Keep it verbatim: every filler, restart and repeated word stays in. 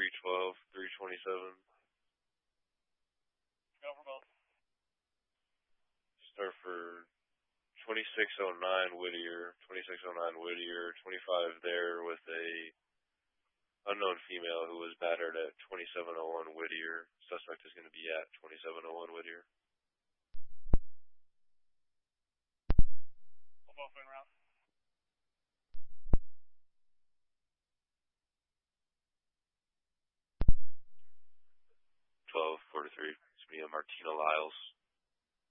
three twelve, three twenty-seven. Go for both. Start for twenty-six oh nine Whittier, twenty-six oh nine Whittier, twenty-five there with a unknown female who was battered at twenty-seven oh one Whittier. Suspect is going to be at twenty-seven oh one Whittier. We'll both in route. twelve forty-three. It's me, Martina Lyles.